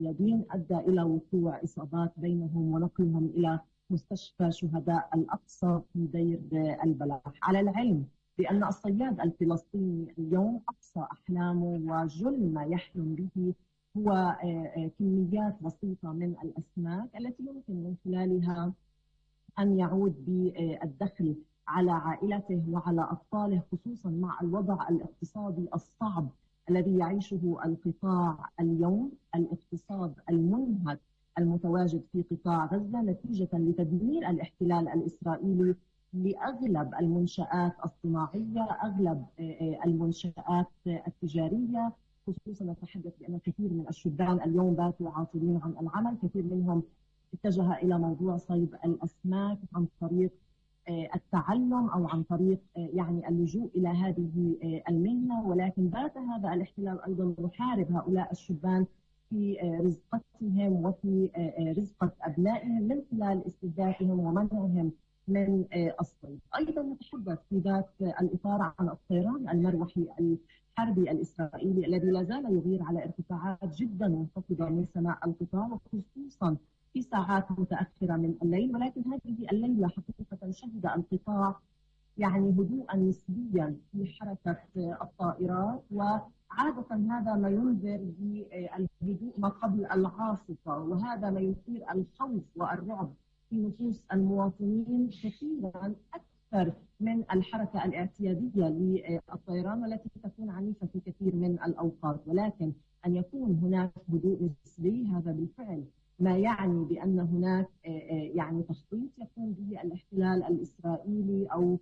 الاعتياديين أدى إلى وقوع إصابات بينهم ونقلهم إلى مستشفى شهداء الأقصى في دير البلح. على العلم بأن الصياد الفلسطيني اليوم أقصى أحلامه وجل ما يحلم به هو كميات بسيطة من الأسماك التي يمكن من خلالها أن يعود بالدخل على عائلته وعلى أطفاله، خصوصا مع الوضع الاقتصادي الصعب الذي يعيشه القطاع اليوم، الاقتصاد المنهك المتواجد في قطاع غزة نتيجة لتدمير الاحتلال الإسرائيلي لأغلب المنشآت الصناعية، أغلب المنشآت التجارية. خصوصا نتحدث بأن كثير من الشبان اليوم باتوا عاطلين عن العمل، كثير منهم اتجه إلى موضوع صيد الأسماك عن طريق التعلم أو عن طريق يعني اللجوء إلى هذه المهنة. ولكن بات هذا الاحتلال أيضا يحارب هؤلاء الشبان في رزقتهم وفي رزقة أبنائهم من خلال استهدافهم ومنعهم من الصيد. أيضا نتحدث في ذات الإطار عن الطيران المروحي الحربي الإسرائيلي الذي لا زال يغير على ارتفاعات جدا منخفضة من سماء القطاع، وخصوصا في ساعات متأخرة من الليل. ولكن هذه الليلة حقيقة شهد القطاع يعني هدوءا نسبيا في حركة الطائرات، وعادة هذا ما ينذر بالهدوء ما قبل العاصفة، وهذا ما يثير الخوف والرعب في نفوس المواطنين كثيرا أكثر من الحركة الاعتيادية للطيران والتي تكون عنيفة في كثير من الأوقات. ولكن أن يكون هناك هدوء نسبي هذا بالفعل ما يعني بأن هناك يعني تخطيط يقوم به الاحتلال الإسرائيلي، أو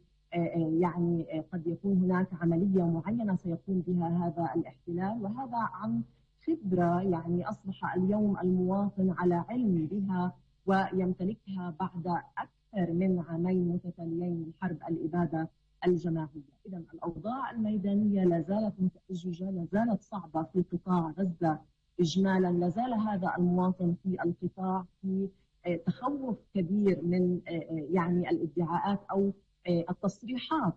يعني قد يكون هناك عملية معينة سيقوم بها هذا الاحتلال، وهذا عن خبرة يعني أصبح اليوم المواطن على علم بها ويمتلكها بعد أكثر من عامين متتاليين من حرب الإبادة الجماعية. إذا الأوضاع الميدانية لا زالت متأججة، لا زالت صعبة في قطاع غزة إجمالا، لا زال هذا المواطن في القطاع في تخوف كبير من يعني الادعاءات أو التصريحات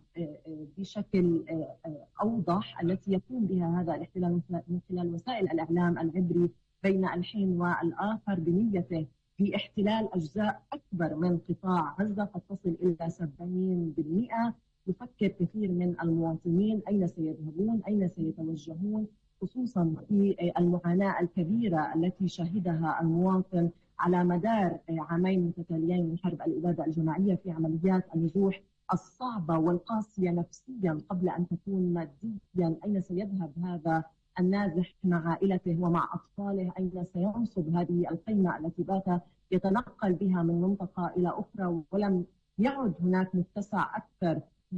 بشكل أوضح التي يقوم بها هذا الاحتلال من خلال وسائل الإعلام العبري بين الحين والآخر بنيته في احتلال أجزاء أكبر من قطاع غزة قد تصل إلى 70%. يفكر كثير من المواطنين أين سيذهبون، أين سيتوجهون، خصوصا في المعاناة الكبيرة التي شهدها المواطن على مدار عامين متتاليين من حرب الإبادة الجماعية في عمليات النزوح الصعبة والقاسية نفسيا قبل أن تكون ماديا. أين سيذهب هذا النازح مع عائلته ومع أطفاله؟ أين سينصب هذه الخيمة التي بات يتنقل بها من منطقة إلى أخرى، ولم يعد هناك متسع أكثر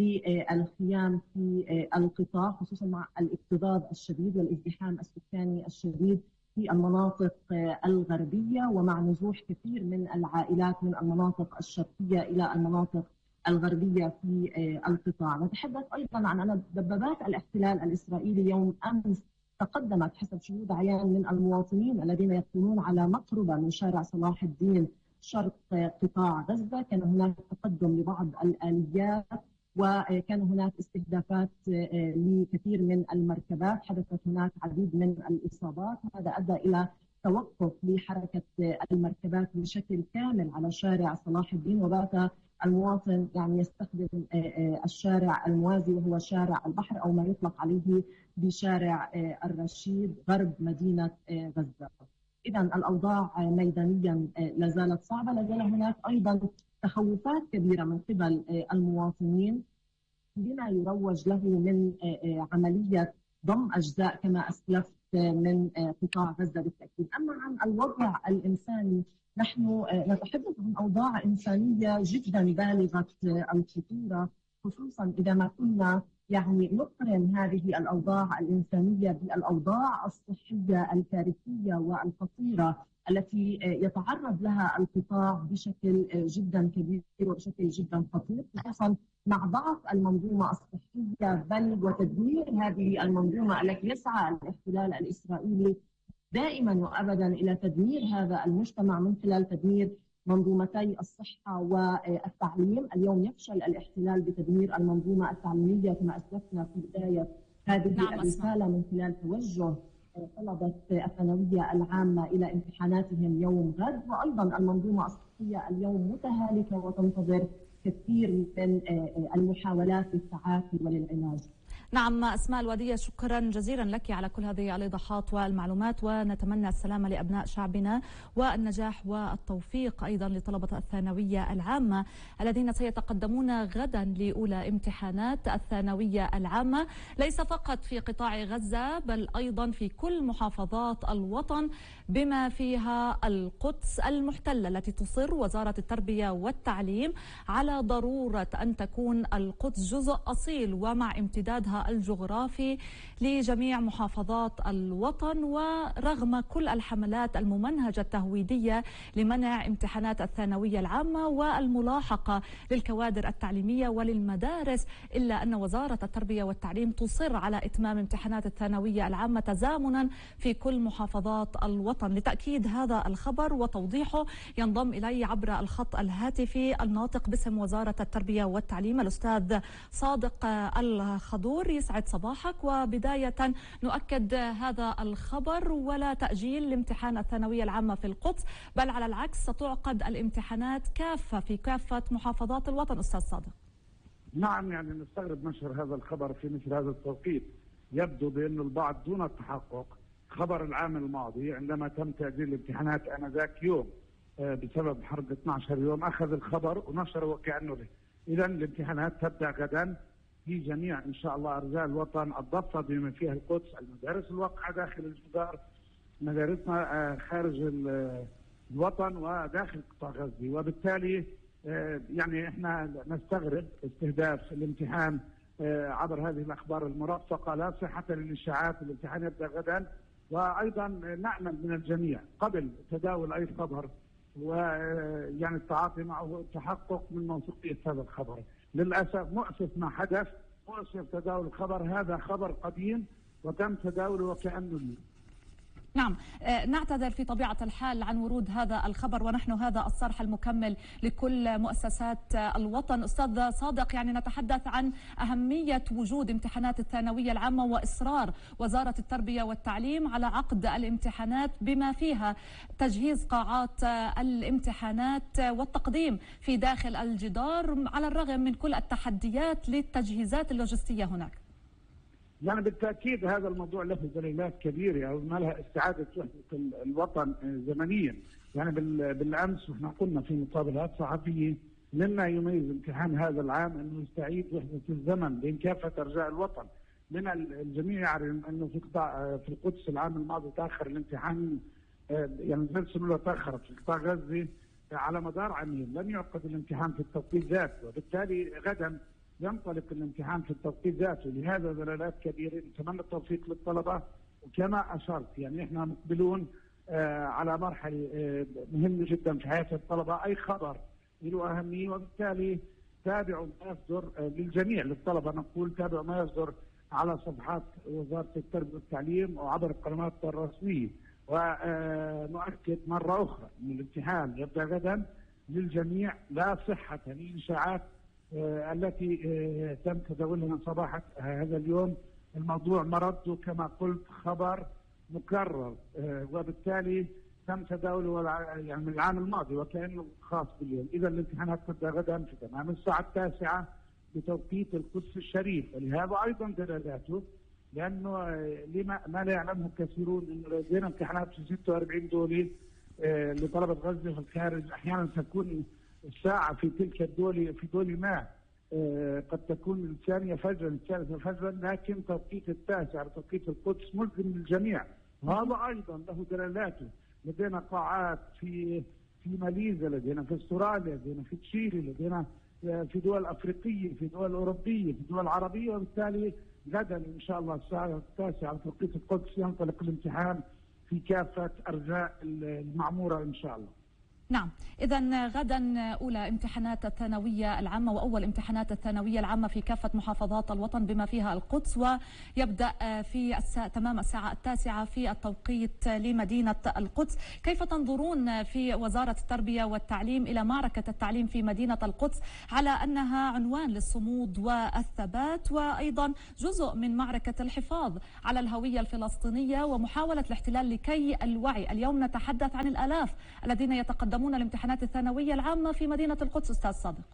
للخيام في القطاع، خصوصا مع الاكتظاظ الشديد والازدحام السكاني الشديد في المناطق الغربية، ومع نزوح كثير من العائلات من المناطق الشرقية إلى المناطق الغربية في القطاع. نتحدث أيضا عن أن دبابات الاحتلال الإسرائيلي يوم أمس تقدمت حسب شهود عيان من المواطنين الذين يقطنون على مقربة من شارع صلاح الدين شرق قطاع غزة. كان هناك تقدم لبعض الآليات وكان هناك استهدافات لكثير من المركبات، حدثت هناك عديد من الإصابات. هذا أدى إلى توقف لحركة المركبات بشكل كامل على شارع صلاح الدين، وبات المواطن يعني يستخدم الشارع الموازي وهو شارع البحر أو ما يطلق عليه بشارع الرشيد غرب مدينة غزة. إذا الأوضاع ميدانيا لا زالت صعبة، لا زال هناك أيضا تخوفات كبيرة من قبل المواطنين بما يروج له من عملية ضم أجزاء كما أسلفت من قطاع غزة بالتأكيد. أما عن الوضع الإنساني، نحن نتحدث عن أوضاع إنسانية جدا بالغة الخطورة، خصوصا إذا ما كنا يعني نقرن هذه الأوضاع الإنسانية بالأوضاع الصحية الكارثية والخطيرة التي يتعرض لها القطاع بشكل جدا كبير وبشكل جدا خطير، خصوصا مع ضعف المنظومة الصحية بل وتدمير هذه المنظومة التي يسعى الاحتلال الإسرائيلي دائما وأبدا إلى تدمير هذا المجتمع من خلال تدمير منظومتي الصحة والتعليم. اليوم يفشل الاحتلال بتدمير المنظومة التعليمية كما أسلفنا في بداية هذه الرسالة من خلال توجه طلبة الثانوية العامة إلى امتحاناتهم يوم غد، وأيضا المنظومة الصحية اليوم متهالكة وتنتظر كثير من المحاولات للتعافي وللعلاج. نعم أسماء الوادية، شكرا جزيلا لك على كل هذه الإيضاحات والمعلومات، ونتمنى السلامة لأبناء شعبنا والنجاح والتوفيق أيضا لطلبة الثانوية العامة الذين سيتقدمون غدا لأولى امتحانات الثانوية العامة، ليس فقط في قطاع غزة بل أيضا في كل محافظات الوطن بما فيها القدس المحتلة، التي تصر وزارة التربية والتعليم على ضرورة أن تكون القدس جزء أصيل ومع امتدادها الجغرافي لجميع محافظات الوطن، ورغم كل الحملات الممنهجة التهويدية لمنع امتحانات الثانوية العامة والملاحقة للكوادر التعليمية وللمدارس، إلا أن وزارة التربية والتعليم تصر على إتمام امتحانات الثانوية العامة تزامنا في كل محافظات الوطن. لتأكيد هذا الخبر وتوضيحه ينضم إلي عبر الخط الهاتفي الناطق باسم وزارة التربية والتعليم الأستاذ صادق الخضور. يسعد صباحك. وبداية نؤكد هذا الخبر، ولا تأجيل لامتحان الثانوية العامة في القدس، بل على العكس ستعقد الامتحانات كافة في كافة محافظات الوطن. أستاذ صادق. نعم، يعني نستغرب نشر هذا الخبر في مثل هذا التوقيت. يبدو بأن البعض دون التحقق. خبر العام الماضي عندما تم تأجيل الامتحانات آنذاك يوم بسبب حرب 12 يوم، أخذ الخبر ونشره وكأنه له. إذا الامتحانات تبدأ غدا في جميع إن شاء الله أرجاء الوطن، الضفة بما فيها القدس، المدارس الواقعة داخل الجدار، مدارسنا خارج الوطن وداخل قطاع غزة. وبالتالي يعني احنا نستغرب استهداف الامتحان عبر هذه الأخبار المرفقة. لا صحة للإشاعات. الامتحان يبدأ غدا، وأيضا نأمل من الجميع قبل تداول أي خبر ويعني التعاطي معه التحقق من موثوقية هذا الخبر. للأسف مؤسف ما حدث، مؤسف تداول الخبر. هذا خبر قديم وتم تداوله وكأنه لي. نعم، نعتذر في طبيعة الحال عن ورود هذا الخبر، ونحن هذا الصرح المكمل لكل مؤسسات الوطن. أستاذ صادق، يعني نتحدث عن أهمية وجود امتحانات الثانوية العامة وإصرار وزارة التربية والتعليم على عقد الامتحانات بما فيها تجهيز قاعات الامتحانات والتقديم في داخل الجدار، على الرغم من كل التحديات للتجهيزات اللوجستية هناك. يعني بالتأكيد هذا الموضوع له دلالات كبيرة، يعني ما لها استعادة وحدة الوطن زمنيا. يعني بالأمس احنا قلنا في مقابلات صحفية مما يميز امتحان هذا العام أنه يستعيد وحدة الزمن بين كافة أرجاء الوطن. من الجميع يعلم أنه في القدس العام الماضي تأخر الامتحان، يعني زي السنة تأخرت في قطاع غزة على مدار عامين، لم يعقد الامتحان في التوقيت ذاته، وبالتالي غدا ينطلق الامتحان في التوقيت ذاته. لهذا دلالات كبيرة. نتمنى التوفيق للطلبة، وكما أشرت يعني احنا مقبلون على مرحلة مهمة جدا في حياة الطلبة. أي خبر له أهمية، وبالتالي تابعوا ما يصدر للجميع. للطلبة نقول تابعوا ما يصدر على صفحات وزارة التربية والتعليم وعبر القنوات الرسمية. ونؤكد مرة أخرى أن الامتحان يبدأ غدا للجميع، لا صحة للإشاعات التي تم تداولها صباح هذا اليوم. الموضوع مرده كما قلت خبر مكرر، وبالتالي تم تداوله يعني من العام الماضي وكأنه خاص باليوم. إذا الامتحانات تبدأ غدا في تمام الساعة 9 بتوقيت القدس الشريف، ولهذا أيضا دلالته، لأنه ما لا يعلمه كثيرون أنه لدينا امتحانات في 46 دولة لطلبة غزة في الخارج. أحيانا تكون الساعة في تلك الدولة في دولة ما قد تكون الثانية فجرا الثالثة فجرا، لكن توقيت 9 توقيت القدس ملزم للجميع. وهذا أيضا له دلالاته. لدينا قاعات في ماليزيا، لدينا في استراليا، لدينا في تشيلي، لدينا في دول أفريقية، في دول أوروبية، في دول عربية. وبالتالي غدا إن شاء الله الساعة 9 توقيت القدس ينطلق الامتحان في كافة أرجاء المعمورة إن شاء الله. نعم، إذا غدا أولى امتحانات الثانوية العامة وأول امتحانات الثانوية العامة في كافة محافظات الوطن بما فيها القدس، ويبدأ في تمام الساعة 9 في التوقيت لمدينة القدس. كيف تنظرون في وزارة التربية والتعليم إلى معركة التعليم في مدينة القدس على أنها عنوان للصمود والثبات وأيضا جزء من معركة الحفاظ على الهوية الفلسطينية ومحاولة الاحتلال لكي الوعي؟ اليوم نتحدث عن الآلاف الذين يتقدمون الامتحانات الثانوية العامة في مدينة القدس. أستاذ صادق،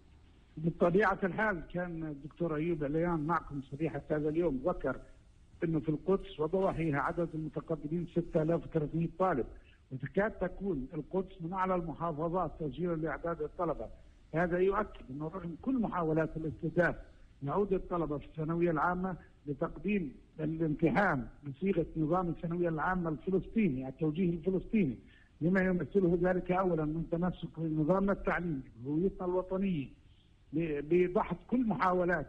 بطبيعة الحال كان الدكتور أيوب عليان معكم صبيحة هذا اليوم ذكر أنه في القدس وضواحيها عدد المتقدمين 6300 طالب، وتكاد تكون القدس من أعلى المحافظات تسجيلا لأعداد الطلبة. هذا يؤكد أنه رغم كل محاولات الاستهداف يعود الطلبة في الثانوية العامة لتقديم الامتحان بصيغة نظام الثانوية العامة الفلسطيني، التوجيه الفلسطيني، لما يمثله ذلك أولا من تمسك بنظامنا التعليمي بهويتنا الوطنية، بضحك كل محاولات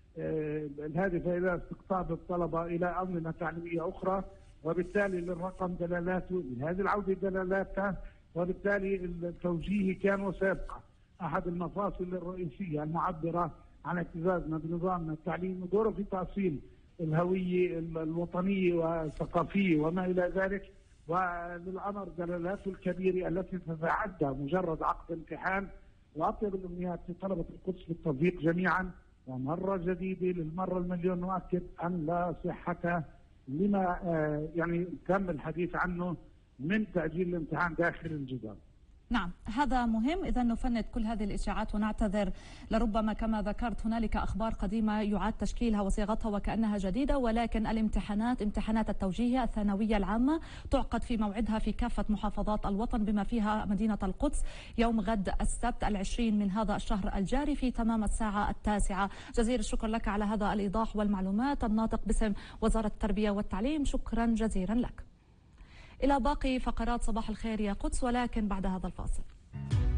الهادفة إلى استقطاب الطلبة إلى أنظمة تعليمية أخرى، وبالتالي للرقم دلالاته، لهذه العودة دلالاتها، وبالتالي التوجيه كان وسيبقى أحد المفاصل الرئيسية المعبرة عن اعتزازنا بنظامنا التعليمي ودوره في تأصيل الهوية الوطنية والثقافية وما إلى ذلك. وللأمر دلالاته الكبيرة التي تتعدى مجرد عقد امتحان، وأطيب الأمنيات لطلبة القدس بالتوفيق جميعا، ومرة جديدة للمرة المليون نؤكد أن لا صحة لما يعني تم الحديث عنه من تأجيل الامتحان داخل الجدار. نعم، هذا مهم. إذا نفند كل هذه الإشاعات ونعتذر، لربما كما ذكرت هنالك أخبار قديمة يعاد تشكيلها وصياغتها وكأنها جديدة، ولكن الامتحانات امتحانات التوجيهية الثانوية العامة تعقد في موعدها في كافة محافظات الوطن بما فيها مدينة القدس يوم غد السبت 20 من هذا الشهر الجاري في تمام الساعة 9. جزيل الشكر لك على هذا الإيضاح والمعلومات. الناطق باسم وزارة التربية والتعليم، شكرا جزيلا لك. إلى باقي فقرات صباح الخير يا قدس، ولكن بعد هذا الفاصل.